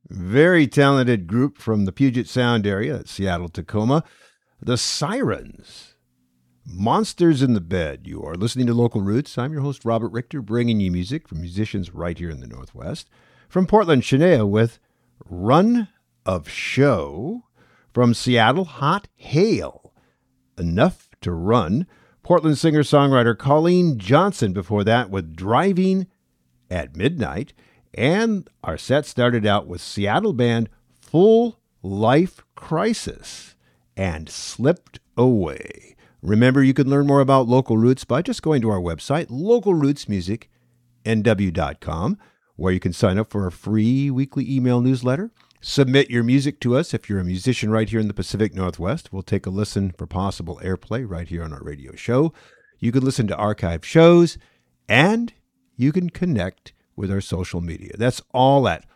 Very talented group from the Puget Sound area at Seattle, Tacoma. The Sirens. Monsters in the Bed. You are listening to Local Roots. I'm your host, Robert Richter, bringing you music from musicians right here in the Northwest. From Portland, Shania with Run of Show. From Seattle, Hot Hail. Enough to Run. Portland singer-songwriter Colleen Johnson before that with Driving at Midnight. And our set started out with Seattle band Full Life Crisis and Slipped Away. Remember, you can learn more about Local Roots by just going to our website, localrootsmusicnw.com, where you can sign up for a free weekly email newsletter. Submit your music to us if you're a musician right here in the Pacific Northwest. We'll take a listen for possible airplay right here on our radio show. You can listen to archived shows, and you can connect with our social media. That's all at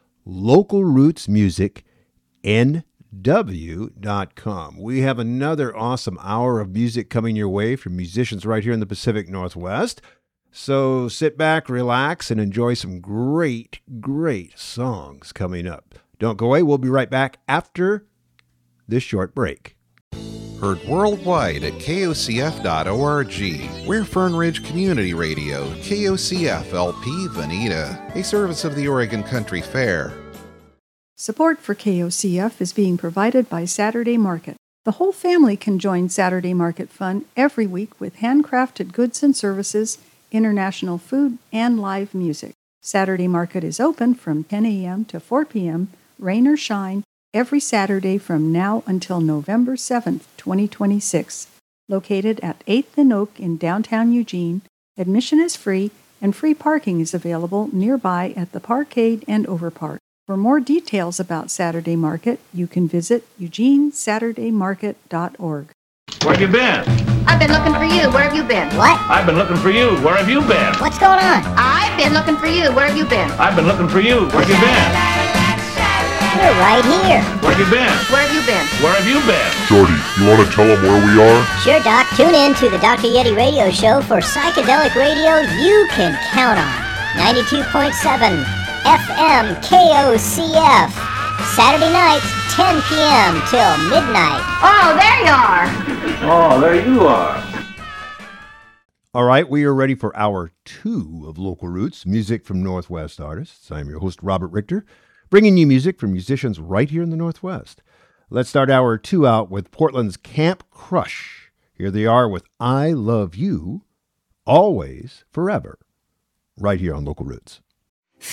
localrootsmusicnw.com. We have another awesome hour of music coming your way from musicians right here in the Pacific Northwest. So sit back, relax, and enjoy some great, great songs coming up. Don't go away. We'll be right back after this short break. Heard worldwide at KOCF.org. We're Fern Ridge Community Radio, KOCF LP Veneta, a service of the Oregon Country Fair. Support for KOCF is being provided by Saturday Market. The whole family can join Saturday Market Fun every week with handcrafted goods and services, international food, and live music. Saturday Market is open from 10 a.m. to 4 p.m., rain or shine, every Saturday from now until November 7th, 2026. Located at 8th and Oak in downtown Eugene, admission is free and free parking is available nearby at the Parkade and Overpark. For more details about Saturday Market, you can visit eugenesaturdaymarket.org. Where have you been? I've been looking for you. Where have you been? What? I've been looking for you. Where have you been? What's going on? I've been looking for you. Where have you been? I've been looking for you. Where have you been? We're right here. Where have you been? Where have you been? Where have you been? Shorty, you want to tell them where we are? Sure, Doc. Tune in to the Dr. Yeti Radio Show for psychedelic radio you can count on. 92.7 FM KOCF. Saturday nights, 10 p.m. till midnight. Oh, there you are. Oh, there you are. All right, we are ready for hour 2 of Local Roots, music from Northwest artists. I'm your host, Robert Richter, bringing you music from musicians right here in the Northwest. Let's start hour 2 out with Portland's Camp Crush. Here they are with I Love You, Always, Forever, right here on Local Roots.